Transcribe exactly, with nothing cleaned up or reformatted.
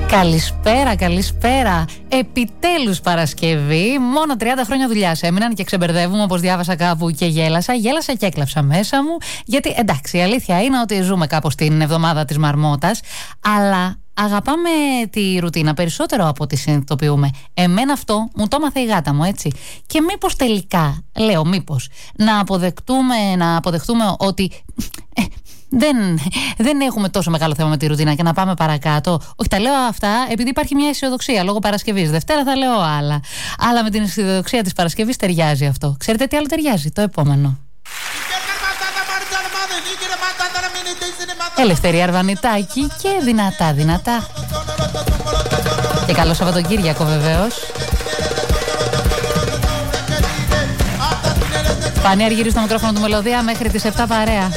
Καλησπέρα, καλησπέρα. Επιτέλους Παρασκευή. Μόνο τριάντα χρόνια δουλειάς έμειναν και ξεμπερδεύουμε, όπως διάβασα κάπου και γέλασα. Γέλασα και έκλαψα μέσα μου. Γιατί εντάξει, η αλήθεια είναι ότι ζούμε κάπως την εβδομάδα της Μαρμότας. Αλλά αγαπάμε τη ρουτίνα περισσότερο από ό,τι συνειδητοποιούμε. Εμένα αυτό μου το έμαθε η γάτα μου, έτσι. Και μήπως τελικά, λέω μήπως, να αποδεχτούμε, να αποδεχτούμε ότι ε, δεν, δεν έχουμε τόσο μεγάλο θέμα με τη ρουτίνα και να πάμε παρακάτω. Όχι, τα λέω αυτά επειδή υπάρχει μια αισιοδοξία λόγω Παρασκευής. Δευτέρα θα λέω άλλα. Αλλά με την αισιοδοξία της Παρασκευής ταιριάζει αυτό. Ξέρετε τι άλλο ταιριάζει? Το επόμενο. Ελευθερία Αρβανιτάκη και δυνατά δυνατά. Και καλό Σαββατοκύριακο βεβαίως. Φάνη Αργύρη στο μικρόφωνο του Μελωδία μέχρι τις επτά παρέα.